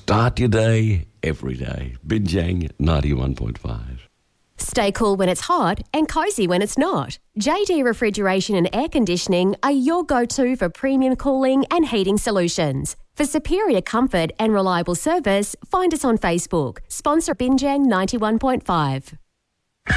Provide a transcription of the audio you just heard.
Start your day every day. Binjang 91.5. Stay cool when it's hot and cosy when it's not. JD Refrigeration and Air Conditioning are your go-to for premium cooling and heating solutions. For superior comfort and reliable service, find us on Facebook. Sponsor Binjang 91.5.